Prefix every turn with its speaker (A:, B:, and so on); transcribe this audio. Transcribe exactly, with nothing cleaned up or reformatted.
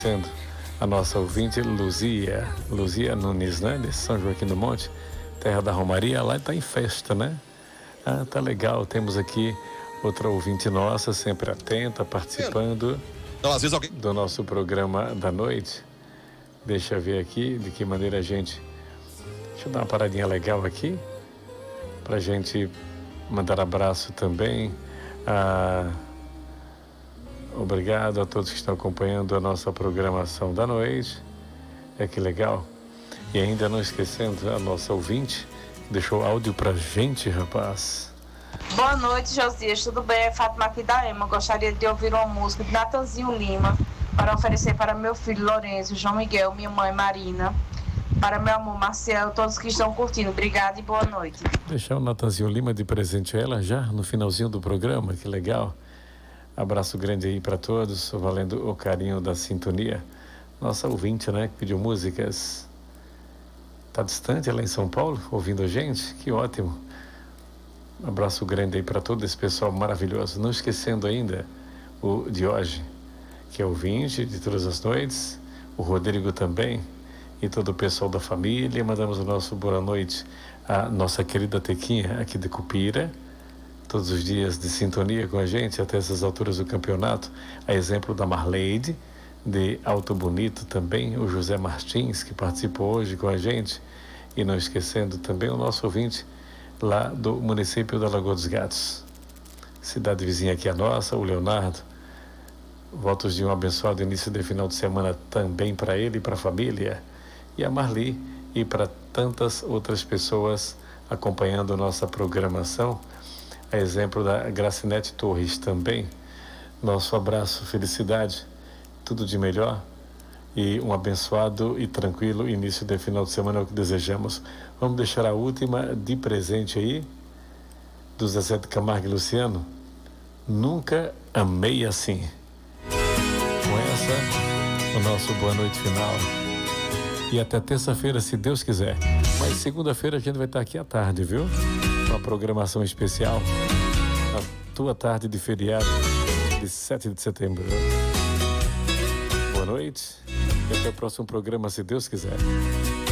A: Sendo a nossa ouvinte Luzia, Luzia Nunes, né? De São Joaquim do Monte, terra da Romaria, lá está em festa, né? Ah, tá legal, temos aqui outra ouvinte nossa, sempre atenta, participando
B: então, às vezes alguém...
A: do nosso programa da noite. Deixa eu ver aqui de que maneira a gente... Deixa eu dar uma paradinha legal aqui, pra gente mandar abraço também. Ah, obrigado a todos que estão acompanhando a nossa programação da noite. É que legal. E ainda não esquecendo a nossa ouvinte, que deixou áudio pra gente, rapaz.
C: Boa noite, Josias. Tudo bem? É Fátima aqui da Ema. Gostaria de ouvir uma música de Natanzinho Lima para oferecer para meu filho Lourenço, João Miguel, minha mãe Marina, para meu amor Marcel, todos que estão curtindo. Obrigada e boa noite.
A: Deixar o Natanzinho Lima de presente a ela já no finalzinho do programa, que legal. Abraço grande aí para todos, valendo o carinho da sintonia. Nossa ouvinte, né, que pediu músicas. Tá distante lá em São Paulo, ouvindo a gente? Que ótimo. Um abraço grande aí para todo esse pessoal maravilhoso. Não esquecendo ainda o Dioge, que é ouvinte de todas as noites, o Rodrigo também, e todo o pessoal da família. Mandamos o nosso boa noite à nossa querida Tequinha, aqui de Cupira, todos os dias de sintonia com a gente, até essas alturas do campeonato, a exemplo da Marleide, de Alto Bonito também, o José Martins, que participou hoje com a gente, e não esquecendo também o nosso ouvinte lá do município da Lagoa dos Gatos, cidade vizinha aqui a nossa, o Leonardo. Votos de um abençoado início de final de semana também para ele e para a família, e a Marli, e para tantas outras pessoas acompanhando nossa programação, a exemplo da Gracinete Torres também. Nosso abraço, felicidade, tudo de melhor e um abençoado e tranquilo início de final de semana é o que desejamos. Vamos deixar a última de presente aí, do Zezé de Camargo e Luciano, Nunca Amei Assim. Com essa, o nosso boa noite final. E até terça-feira, se Deus quiser. Mas segunda-feira a gente vai estar aqui à tarde, viu? Uma programação especial. A tua tarde de feriado de sete de setembro. Boa noite e até o próximo programa, se Deus quiser.